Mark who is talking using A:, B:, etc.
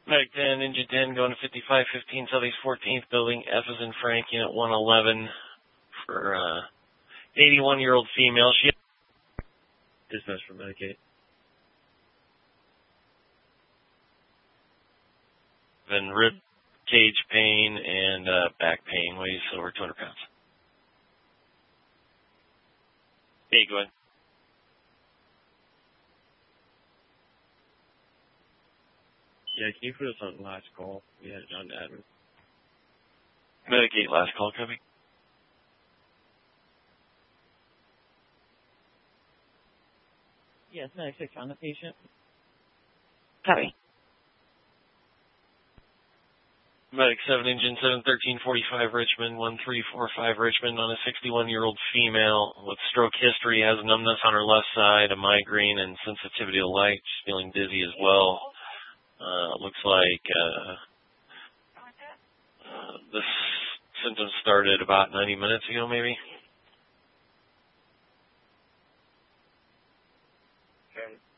A: Medic 10, Engine 10, going to 5515 Southeast 14th Building. F is in Frank, Unit 111 for 81-year-old female. She dispatch for Medicaid. Then rib cage pain and back pain. Weighs over 200 pounds. Hey, go ahead.
B: Yeah, can you put us on last call? We had it on admin.
A: Medicaid last call, copy.
C: Yes, Medic 6 on the patient.
D: Copy.
A: Medic 7, Engine 7, 1345 Richmond, 1345 Richmond on a 61-year-old female with stroke history, has numbness on her left side, a migraine, and sensitivity to light. She's feeling dizzy as well. Looks like the symptoms started about 90 minutes ago, maybe.
B: Okay.